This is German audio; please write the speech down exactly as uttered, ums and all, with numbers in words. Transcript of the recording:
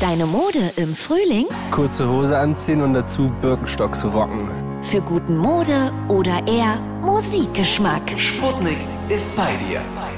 Deine Mode im Frühling? Kurze Hose anziehen und dazu Birkenstocks rocken. Für guten Mode- oder eher Musikgeschmack. Sputnik ist bei dir.